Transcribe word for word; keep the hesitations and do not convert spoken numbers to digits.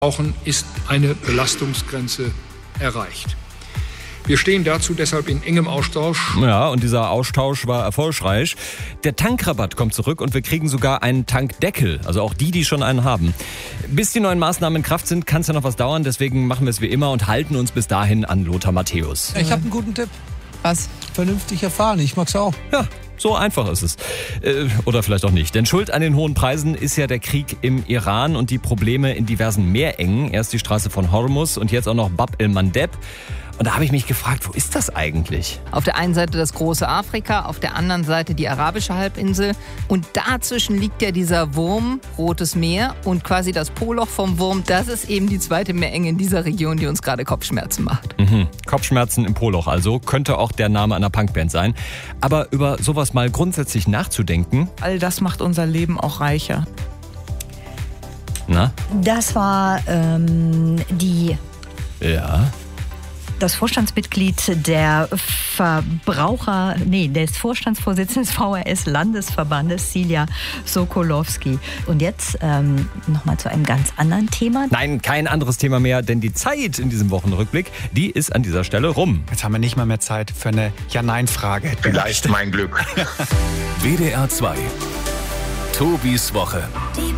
Rauchen ist eine Belastungsgrenze erreicht. Wir stehen dazu deshalb in engem Austausch. Ja, und dieser Austausch war erfolgreich. Der Tankrabatt kommt zurück und wir kriegen sogar einen Tankdeckel. Also auch die, die schon einen haben. Bis die neuen Maßnahmen in Kraft sind, kann es ja noch was dauern. Deswegen machen wir es wie immer und halten uns bis dahin an Lothar Matthäus. Ich habe einen guten Tipp. Was? Vernünftig erfahren, ich mag's auch. Ja, so einfach ist es. Äh, oder vielleicht auch nicht. Denn schuld an den hohen Preisen ist ja der Krieg im Iran und die Probleme in diversen Meerengen. Erst die Straße von Hormuz und jetzt auch noch Bab el-Mandeb. Und da habe ich mich gefragt, wo ist das eigentlich? Auf der einen Seite das große Afrika, auf der anderen Seite die arabische Halbinsel. Und dazwischen liegt ja dieser Wurm, Rotes Meer, und quasi das Poloch vom Wurm. Das ist eben die zweite Meerenge in dieser Region, die uns gerade Kopfschmerzen macht. Mhm. Kopfschmerzen im Poloch also, könnte auch der Name einer Punkband sein. Aber über sowas mal grundsätzlich nachzudenken... All das macht unser Leben auch reicher. Na? Das war ähm, die... Ja... Das Vorstandsmitglied der Verbraucher, nee, des Vorstandsvorsitzenden des V R S-Landesverbandes, Silja Sokolowski. Und jetzt ähm, nochmal zu einem ganz anderen Thema. Nein, kein anderes Thema mehr, denn die Zeit in diesem Wochenrückblick, die ist an dieser Stelle rum. Jetzt haben wir nicht mal mehr Zeit für eine Ja-Nein-Frage. Vielleicht mein Glück. W D R zwei. Tobis Woche. Die